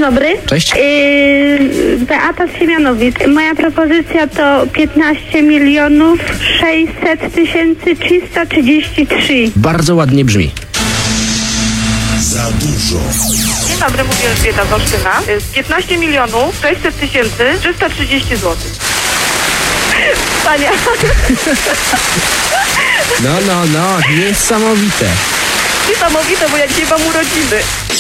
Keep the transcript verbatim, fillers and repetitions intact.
dobry. Cześć. Yy, Beata z Siemianowic. Moja propozycja to piętnaście milionów sześćset tysięcy trzysta trzydzieści trzy. Bardzo ładnie brzmi. Za dużo. Dzień dobry, mówię Elżbieta z Olsztyna. piętnaście milionów sześćset tysięcy trzysta trzydzieści złotych. Panie. No, no, no, niesamowite. Niesamowite, bo jak dzisiaj mam urodziny.